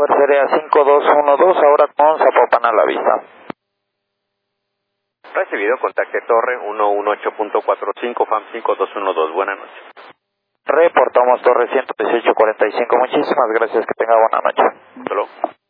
Fuerza Aérea 5212, ahora con Zapopan a la vista. Recibido, contacte Torre 118.45, FAM 5212, buenas noches. Reportamos Torre 11845, muchísimas gracias, que tenga buena noche. Hasta luego.